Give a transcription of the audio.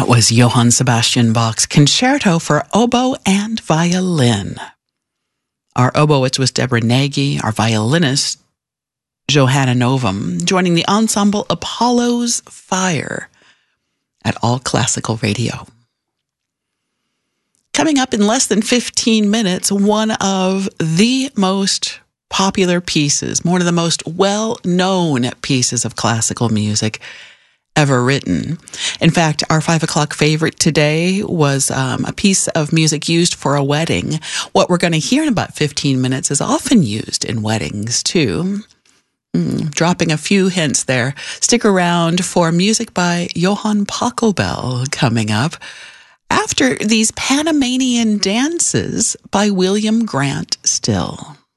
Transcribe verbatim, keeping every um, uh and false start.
Was Johann Sebastian Bach's Concerto for Oboe and Violin. Our oboist was Deborah Nagy, our violinist, Johanna Novum, joining the ensemble Apollo's Fire at All Classical Radio. Coming up in less than fifteen minutes, one of the most popular pieces, one of the most well-known pieces of classical music ever written. In fact, our five o'clock favorite today was um, a piece of music used for a wedding. What we're going to hear in about fifteen minutes is often used in weddings, too. Mm, dropping a few hints there. Stick around for music by Johann Pachelbel coming up after these Panamanian dances by William Grant Still.